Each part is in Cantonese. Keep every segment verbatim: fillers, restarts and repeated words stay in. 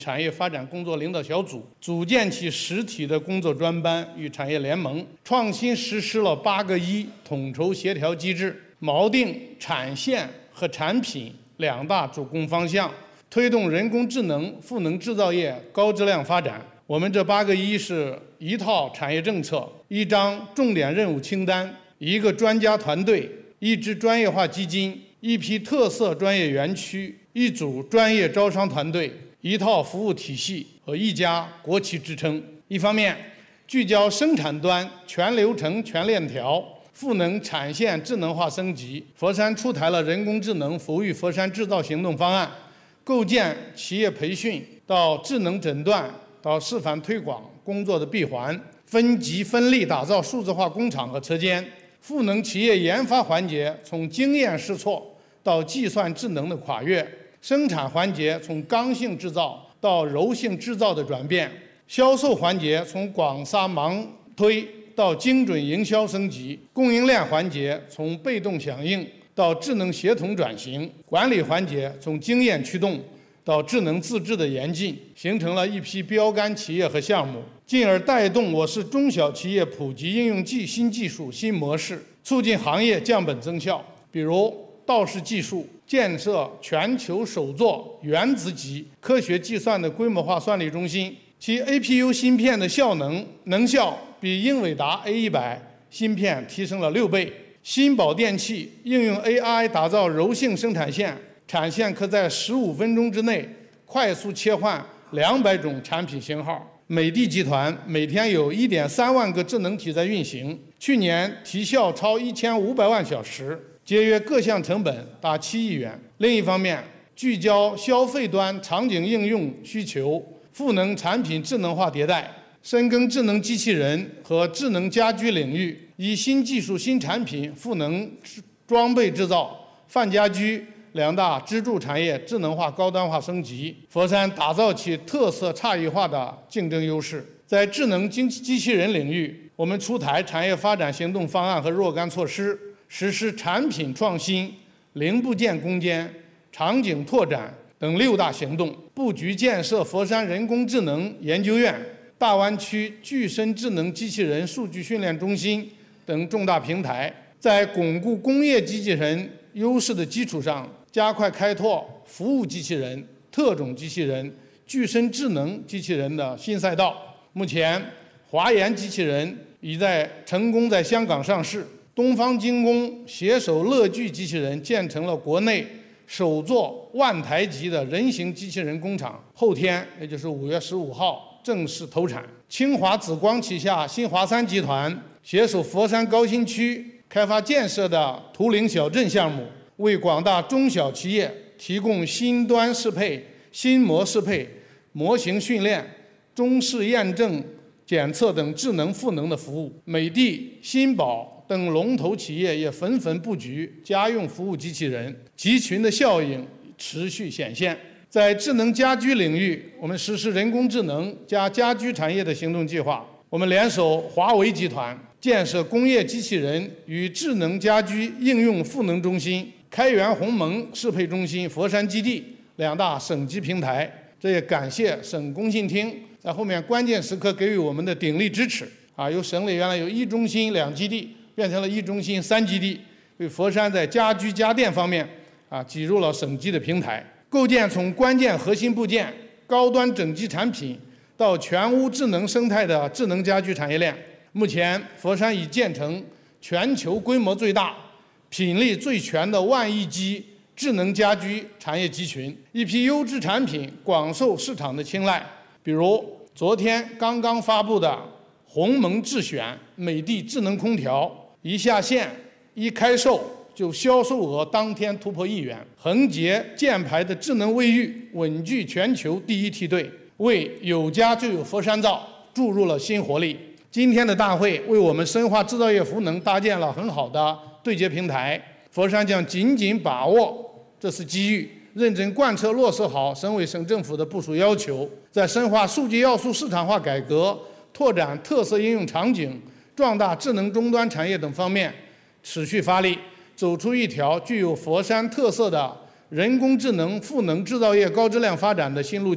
产业发展工作领导小组，组建起实体的工作专班与产业联盟，创新实施了八个一统筹协调机制，锚定产线和产品两大主攻方向，推动人工智能赋能制造业高质量发展。我们这八个一是一套产业政策、一张重点任务清单、一个专家团队、一支专业化基金、一批特色专业园区、一组专业招商团队、一套服务体系和一家国企支撑。一方面，聚焦生产端全流程全链条，赋能产线智能化升级。佛山出台了人工智能服务佛山制造行动方案，构建企业培训到智能诊断到示范推广工作的闭环，分级分力打造数字化工厂和车间，赋能企业研发环节从经验试错到计算智能的跨越，生产环节从刚性制造到柔性制造的转变，销售环节从广撒盲推到精准营销升级，供应链环节从被动响应到智能协同转型，管理环节从经验驱动到智能自治的严禁，形成了一批标杆企业和项目，进而带动我市中小企业普及应用技新技术新模式，促进行业降本增效。比如道氏技术建设全球首座原子级科学计算的规模化算力中心，其 A P U 芯片的效能能效比英伟达 A 一百 芯片提升了六倍。新宝电器应用 A I 打造柔性生产线，产线可在十五分钟之内快速切换两百种产品型号。美的集团每天有 一点三万个智能体在运行，去年提效超一千五百万小时，节约各项成本达七亿元。另一方面，聚焦消费端场景应用需求，赋能产品智能化迭代，深耕智能机器人和智能家居领域，以新技术新产品赋能装备制造、泛家居两大支柱产业智能化高端化升级。佛山打造起特色差异化的竞争优势。在智能机机器人领域，我们出台产业发展行动方案和若干措施，实施产品创新、零部件攻坚、场景拓展等六大行动，布局建设佛山人工智能研究院、大湾区具身智能机器人数据训练中心等重大平台，在巩固工业机器人优势的基础上，加快开拓服务机器人、特种机器人、具身智能机器人的新赛道。目前，华研机器人已在成功在香港上市，东方精工携手乐聚机器人建成了国内首座万台级的人形机器人工厂，后天也就是五月十五号正式投产。清华紫光旗下新华三集团携手佛山高新区开发建设的图灵小镇项目，为广大中小企业提供新端适配、新模适配、模型训练、中试验证检测等智能赋能的服务。美的、新宝等龙头企业也纷纷布局家用服务机器人，集群的效应持续显现。在智能家居领域，我们实施人工智能加家居产业的行动计划。我们联手华为集团，建设工业机器人与智能家居应用赋能中心、开源鸿蒙适配中心、佛山基地两大省级平台。这也感谢省工信厅在后面关键时刻给予我们的鼎力支持。啊，由省里原来有一中心两基地，变成了一中心三基地，为佛山在家居家电方面啊挤入了省级的平台，构建从关键核心部件、高端整机产品到全屋智能生态的智能家居产业链。目前，佛山已建成全球规模最大、品类最全的万亿机智能家居产业集群，一批优质产品广受市场的青睐。比如昨天刚刚发布的鸿蒙智选美的智能空调，一下线一开售就销售额当天突破亿元。恒洁箭牌的智能卫浴稳居全球第一梯队，为有家就有佛山造注入了新活力。今天的大会为我们深化制造业赋能搭建了很好的对接平台，佛山将紧紧把握这次机遇，认真贯彻落实好省委省政府的部署要求，在深化数据要素市场化改革、拓展特色应用场景、壮大智能终端产业等方面持续发力，走出一条具有佛山特色的人工智能赋能制造业高质量发展的新路径。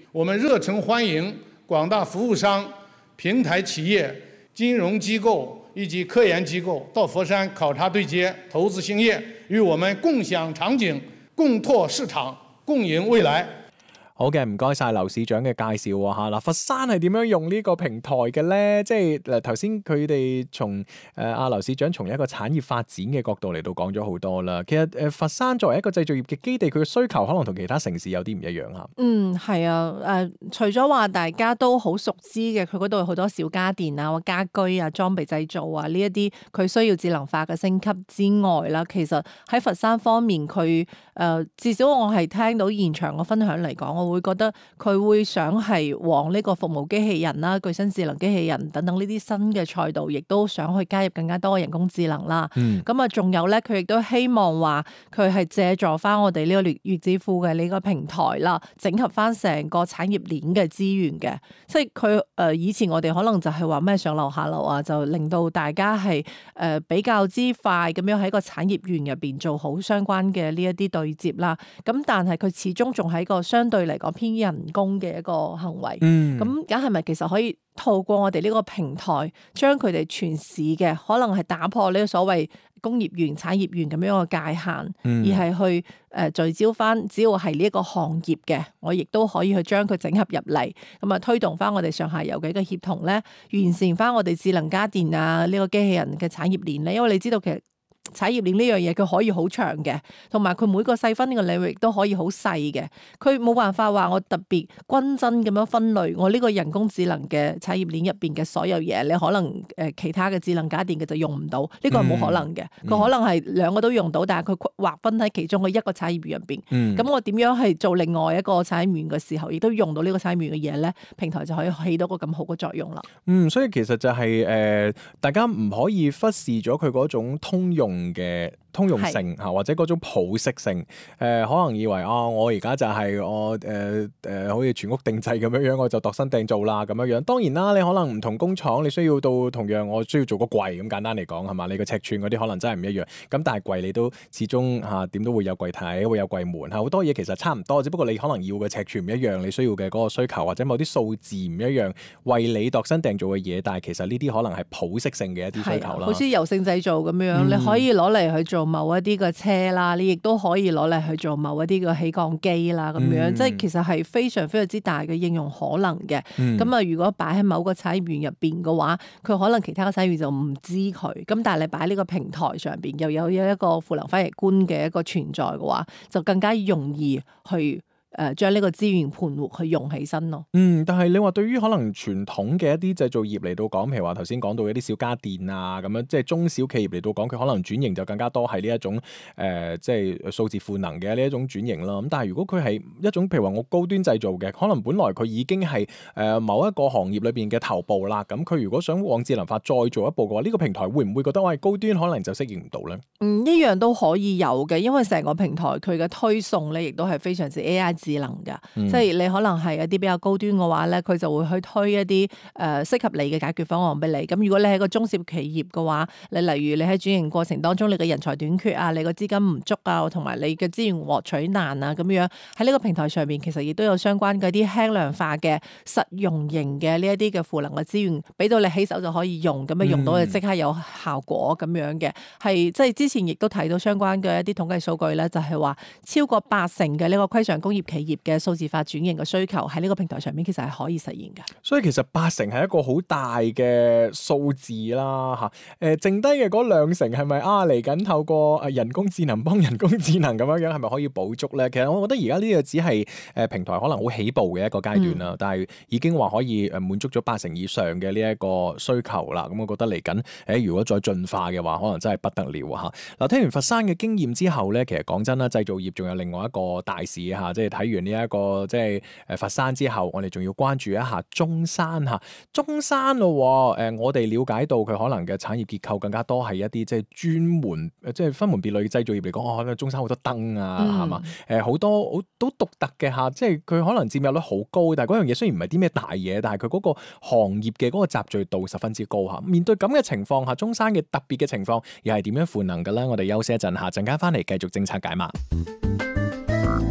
我们热诚欢迎广大服务商、平台企业、金融机构以及科研機構到佛山考察對接、投資興業，與我們共享場景、共拓市場、共贏未來。 好嘅，唔該晒劉市長嘅介紹喎嚇。嗱，佛山係點樣用呢個平台嘅咧？即係嗱，頭先佢哋從誒阿劉市長從一個產業發展嘅角度嚟到講咗好多啦。其實誒、呃、佛山作為一個製造業嘅基地，佢嘅需求可能同其他城市有啲唔一樣嚇。 嗯，係啊，誒、呃，除咗話大家都好熟知嘅，佢嗰度好多小家電啊、家居啊、裝備製造啊呢一啲，佢需要智能化嘅升級之外啦，其實喺佛山方面，佢誒、呃、至少我係聽到現場嘅分享嚟講，我會覺得佢會想係往呢個服務機器人啦、具身智能機器人等等呢啲新嘅賽道，亦都想去加入更加多嘅人工智能啦。咁啊、嗯，仲有咧，佢亦都希望話佢係借助翻我哋呢個粵字庫嘅呢個平台啦，整合翻成個產業鏈嘅資源嘅。即係佢誒以前我哋可能就係話咩上樓下樓啊，就令到大家係誒、呃、比較之快咁樣喺個產業園入邊做好相關嘅呢一啲對接啦。咁但係佢始終仲係一個相對嚟講偏人工嘅一個行為，咁咁係咪其實可以透過我哋呢個平台，將佢哋全市嘅可能係打破呢個所謂工業園、產業園咁樣嘅界限，嗯、而係去誒、呃、聚焦翻，只要係呢一個行業嘅，我亦都可以去將佢整合入嚟，咁啊推動翻我哋上下游嘅一個協同咧，完善翻我哋智能家電啊呢個機器人嘅產業鏈咧，因為你知道其實產業鏈呢樣嘢佢可以好長嘅，同埋佢每個細分呢個領域都可以好細嘅，佢冇辦法話我特別均真咁樣分類，我呢個人工智能嘅產業鏈入邊嘅所有嘢，你可能誒其他嘅智能家電嘅就用唔到，呢個係冇可能嘅，佢、嗯、可能係兩個都用到，但係佢劃分喺其中嘅一個產業鏈入邊，咁、嗯、我點樣係做另外一個產業鏈嘅時候，亦都用到呢個產業鏈嘅嘢咧，平台就可以起到個咁好嘅作用啦。 嗯，所以其實就係、是、誒、呃，大家唔可以忽視咗佢嗰種通用嘅通用性嚇，或者嗰種普適性，誒、呃、可能以為啊、哦，我而家就係我誒誒、呃，好似全屋定製咁樣樣，我就度身訂造啦咁樣樣。當然啦，你可能唔同工廠，你需要到同樣，我需要做個櫃咁簡單嚟講係嘛？你個尺寸嗰啲可能真係唔一樣。咁但係櫃你都始終嚇點、啊、都會有櫃體，會有櫃門嚇，好多嘢其實差唔多，只不過你可能要嘅尺寸唔一樣，你需要嘅嗰個需求或者某啲數字唔一樣，為你度身訂造嘅嘢。但係其實呢啲可能係普適性嘅一啲需求啦。 好似柔性製造咁樣，嗯、你可以攞嚟去做某一啲嘅車啦，你亦都可以攞嚟去做某一啲嘅起降機啦，咁樣、嗯、即係其實係非常非常之大嘅應用可能嘅。咁啊、嗯，如果擺喺某個產業園入邊嘅話，佢可能其他嘅產業園就唔知佢。咁但係你擺喺呢個平台上邊，又有有一個賦能翻譯官嘅一個存在嘅話，就更加容易去誒將呢個資源盤活去用起身咯。 嗯，但係你話對於可能傳統嘅一啲製造業嚟到講，譬如話頭先講到一啲小家電啊咁樣，即係中小企業嚟到講，佢可能轉型就更加多係呢一種誒、呃，即係數字賦能嘅呢一種轉型啦。咁但係如果佢係一種譬如話我高端製造嘅，可能本來佢已經係誒、呃、某一個行業裏邊嘅頭部啦。咁佢如果想往智能化再做一步嘅話，呢、這個平台會唔會覺得我係高端可能就適應唔到咧？ 嗯，呢樣都可以有嘅，因為成個平台佢嘅推送咧，亦都係非常之 A I。智能㗎，嗯、即係你可能係一啲比較高端嘅話咧，佢就會去推一啲誒、呃、適合你嘅解決方案俾你。咁如果你係個中小企業嘅話，你例如你喺轉型過程當中，你嘅人才短缺啊，你個資金唔足啊，同埋你嘅資源獲取難啊，咁樣喺呢個平台上面，其實亦都有相關嘅啲輕量化嘅實用型嘅呢一啲嘅賦能嘅資源，俾到你起手就可以用，咁樣用到就即刻有效果咁樣嘅。係、嗯、即係之前亦都睇到相關嘅一啲統計數據咧，就係話超過八成嘅呢個規上工業企業嘅數字化轉型嘅需求喺呢個平台上面，其實係可以實現嘅。 所以其實八成係一個好大嘅數字啦，吓，誒，剩低嘅嗰兩成係咪啊嚟緊透過誒人工智能幫人工智能咁樣樣，係咪可以補足咧？其實我覺得而家呢個只係誒平台可能好起步嘅一個階段啦，嗯、但係已經話可以誒滿足咗八成以上嘅呢一個需求啦。咁我覺得嚟緊誒，如果再進化嘅話，可能真係不得了吓。嗱，聽完佛山嘅經驗之後咧，其實講真啦，製造業仲有另外一個大事吓，即係睇完呢、這、一個即係誒佛山之後，我哋仲要關注一下中山吓。中山咯，誒我哋了解到佢可能嘅產業結構更加多係一啲即係專門即係分門別類嘅製造業嚟講，可能中山好多燈啊，係嘛、嗯？誒好多好都獨特嘅吓，即係佢可能佔有率好高，但係嗰樣嘢雖然唔係啲咩大嘢，但係佢嗰個行業嘅嗰個集聚度十分之高吓。面對咁嘅情況下，中山嘅特別嘅情況又係點樣賦能嘅咧？我哋休息一陣，下陣間翻嚟繼續政策解碼。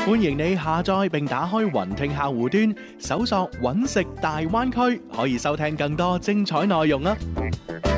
歡迎你下載並打開雲聽客戶端，搜索揾食大灣區，可以收聽更多精彩內容啊！